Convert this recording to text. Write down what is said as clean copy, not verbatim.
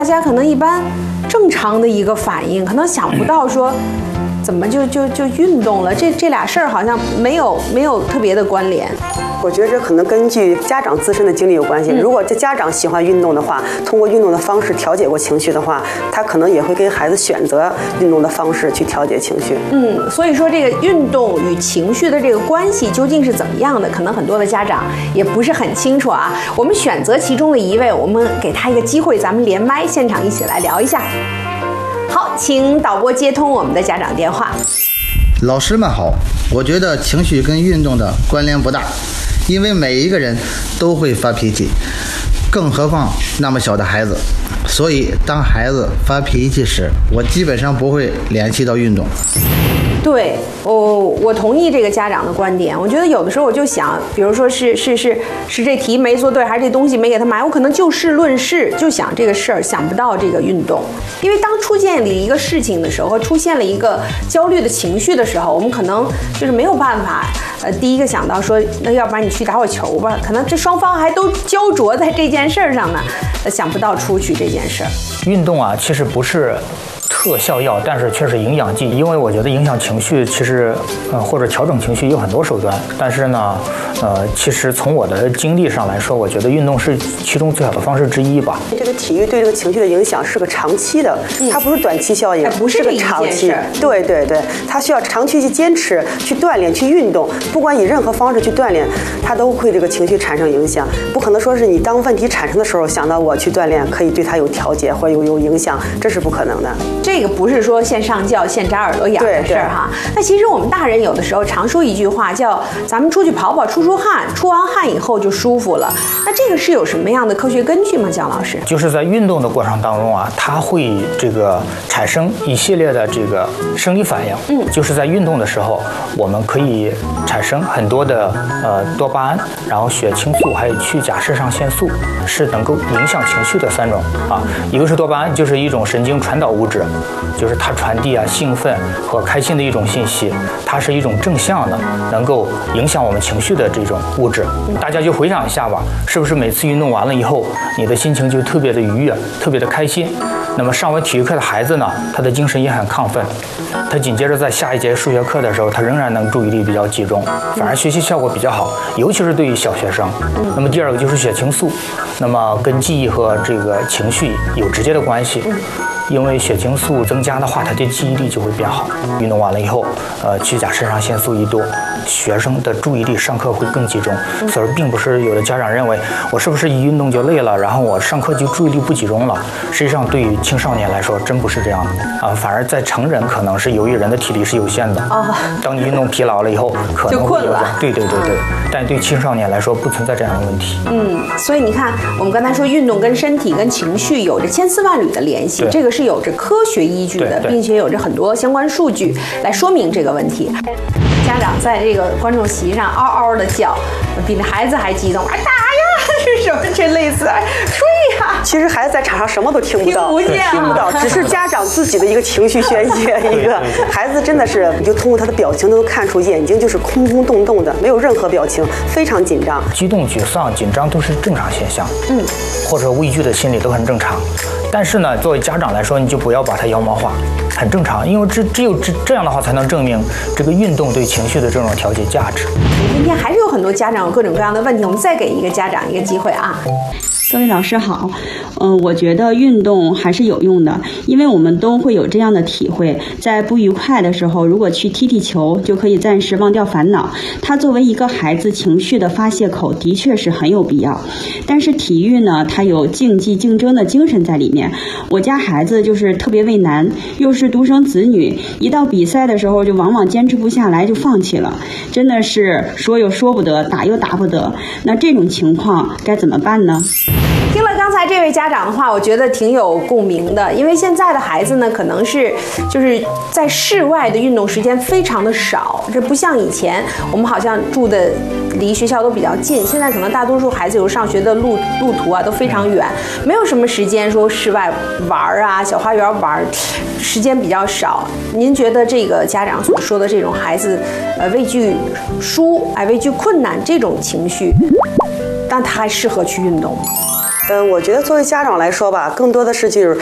大家可能一般正常的一个反应，可能想不到说。怎么就运动了？这俩事儿好像没有特别的关联。 我觉得这可能根据家长自身的经历有关系。如果这家长喜欢运动的话，通过运动的方式调节过情绪的话，他可能也会给孩子选择运动的方式去调节情绪。 所以说这个运动与情绪的这个关系究竟是怎么样的？可能很多的家长也不是很清楚啊。我们选择其中的一位，我们给他一个机会，咱们连麦现场一起来聊一下。好，请导播接通我们的家长电话。 老师们好，我觉得情绪跟运动的关联不大，因为每一个人都会发脾气，更何况那么小的孩子。所以当孩子发脾气时，我基本上不会联系到运动。 对，我同意这个家长的观点。我觉得有的时候我就想，比如说是这题没做对，还是这东西没给他买，我可能就事论事，就想这个事儿，想不到这个运动。因为当出现了一个事情的时候，出现了一个焦虑的情绪的时候，我们可能就是没有办法，第一个想到说，那要不然你去打会球吧？可能这双方还都焦灼在这件事儿上呢，想不到出去这件事儿。 运动啊，其实不是特效药，但是却是营养剂。因为我觉得影响情绪，其实或者调整情绪有很多手段。但是呢，其实从我的经历上来说，我觉得运动是其中最好的方式之一吧。 这个体育对这个情绪的影响是个长期的，它不是短期效应， 不是个长期。对，它需要长期去坚持、去锻炼、去运动，不管以任何方式去锻炼，它都会这个情绪产生影响。不可能说是你当问题产生的时候想到我去锻炼可以对它有调节或者有影响，这是不可能的。 这个不是说现上教现扎耳朵痒的事儿哈。那其实我们大人有的时候常说一句话，叫咱们出去跑跑出汗，出完汗以后就舒服了。那这个是有什么样的科学根据吗？姜老师？ 就是在运动的过程当中啊，它会这个产生一系列的这个生理反应。就是在运动的时候，我们可以产生很多的多巴胺，然后血清素，还有去甲肾上腺素，是能够影响情绪的3种啊。一个是多巴胺，就是一种神经传导物质，就是它传递兴奋和开心的一种信息，它是一种正向的，能够影响我们情绪的这种物质。大家就回想一下吧，是不是每次运动完了以后，你的心情就特别的愉悦，特别的开心？那么上完体育课的孩子呢，他的精神也很亢奋，他紧接着在下一节数学课的时候，他仍然能注意力比较集中，反而学习效果比较好，尤其是对于小学生。那么第二个就是血清素，那么跟记忆和这个情绪有直接的关系。因为血清素增加的话，他的记忆力就会变好。运动完了以后，去甲肾上腺素一多，学生的注意力上课会更集中。所以并不是有的家长认为我是不是一运动就累了，然后我上课就注意力不集中了。实际上，对于青少年来说，真不是这样的啊。反而在成人可能是由于人的体力是有限的当你运动疲劳了以后，可能会有对。但对青少年来说，不存在这样的问题。 所以你看，我们刚才说运动跟身体跟情绪有着千丝万缕的联系，这个是有着科学依据的，并且有着很多相关数据来说明这个问题。家长在这个观众席上嗷嗷的叫，比那孩子还激动，打呀，是什么这类似，睡呀。 其实孩子在场上什么都听不到，听不到，只是家长自己的一个情绪宣泄。一个孩子真的是，你就通过他的表情都能看出，眼睛就是空空洞洞的，没有任何表情，非常紧张。 激动、沮丧、紧张都是正常现象，或者畏惧的心理都很正常。但是呢，作为家长来说，你就不要把它妖魔化，很正常，因为只有这样的话，才能证明这个运动对情绪的这种调节价值。 今天还是有很多家长有各种各样的问题，我们再给一个家长一个机会啊。 各位老师好，我觉得运动还是有用的，因为我们都会有这样的体会，在不愉快的时候，如果去踢球，就可以暂时忘掉烦恼。它作为一个孩子情绪的发泄口，的确是很有必要。但是体育呢，它有竞技竞争的精神在里面。我家孩子就是特别畏难，又是独生子女，一到比赛的时候就往往坚持不下来就放弃了，真的是说又说不得，打又打不得。那这种情况该怎么办呢？ 听了刚才这位家长的话，我觉得挺有共鸣的，因为现在的孩子呢，可能是就是在室外的运动时间非常的少，这不像以前我们好像住的离学校都比较近，现在可能大多数孩子有上学的路途啊都非常远，没有什么时间说室外玩啊，小花园玩，时间比较少。您觉得这个家长所说的这种孩子畏惧输畏惧困难这种情绪，但他还适合去运动吗？ 我觉得作为家长来说吧，更多的是就是